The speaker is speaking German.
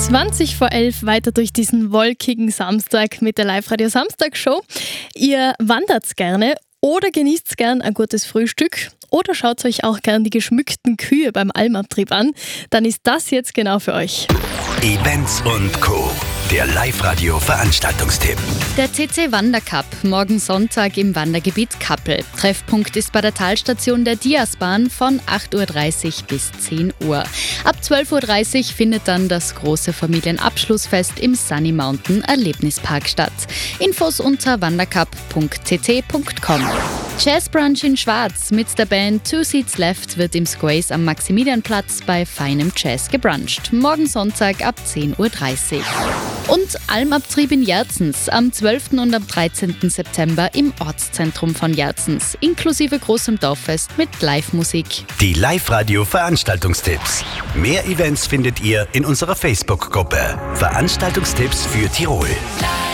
11:20 weiter durch diesen wolkigen Samstag mit der Live-Radio-Samstag-Show. Ihr wandert gerne oder genießt gern ein gutes Frühstück oder schaut euch auch gern die geschmückten Kühe beim Almabtrieb an, dann ist das jetzt genau für euch. Events und Co. Der Live-Radio-Veranstaltungstipp. Der CC Wandercup, morgen Sonntag im Wandergebiet Kappel. Treffpunkt ist bei der Talstation der Diasbahn von 8:30 Uhr bis 10 Uhr. Ab 12:30 Uhr findet dann das große Familienabschlussfest im Sunny Mountain Erlebnispark statt. Infos unter wandercup.ct.com. Jazzbrunch in Schwarz mit der Band Two Seats Left wird im Squays am Maximilianplatz bei feinem Jazz gebruncht. Morgen Sonntag ab 10:30 Uhr. Und Almabtrieb in Jerzens am 12. und am 13. September im Ortszentrum von Jerzens, inklusive großem Dorffest mit Live-Musik. Die Live-Radio-Veranstaltungstipps. Mehr Events findet ihr in unserer Facebook-Gruppe. Veranstaltungstipps für Tirol.